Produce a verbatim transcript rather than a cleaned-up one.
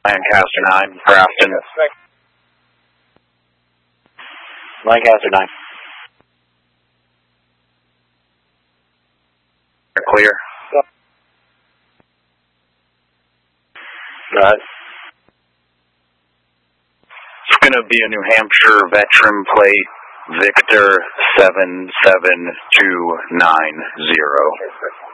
Lancaster nine, Grafton. Lancaster nine. Clear. Right. It's going to be a New Hampshire veteran plate, Victor seven seven two nine zero.